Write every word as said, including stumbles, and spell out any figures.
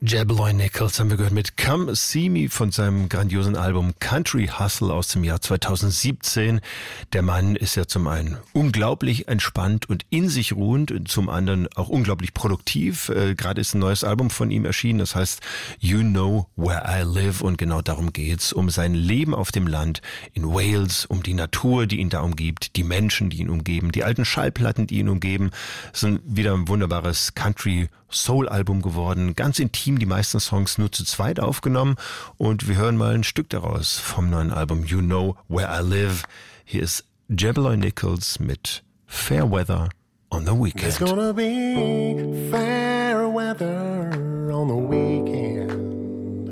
Jabberloy Nichols haben wir gehört mit Come See Me von seinem grandiosen Album Country Hustle aus dem Jahr zweitausendsiebzehn. Der Mann ist ja zum einen unglaublich entspannt und in sich ruhend, zum anderen auch unglaublich produktiv. Äh, gerade ist ein neues Album von ihm erschienen, das heißt You Know Where I Live, und genau darum geht's, um sein Leben auf dem Land in Wales, um die Natur, die ihn da umgibt, die Menschen, die ihn umgeben, die alten Schallplatten, die ihn umgeben. Es ist wieder ein wunderbares Country Soul-Album geworden, ganz intim, die meisten Songs nur zu zweit aufgenommen, und wir hören mal ein Stück daraus vom neuen Album You Know Where I Live. Hier ist Jabberloy Nichols mit Fair Weather on the Weekend. It's gonna be fair weather on the weekend.